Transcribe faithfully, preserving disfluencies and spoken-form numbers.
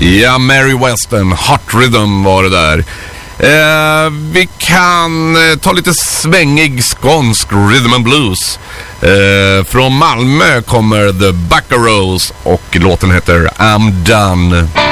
Ja, Mary Western, Hot Rhythm var det där. Eh, vi kan eh, ta lite svängig skånsk rhythm and blues. Eh, från Malmö kommer The Buckaroos och låten heter I'm Done.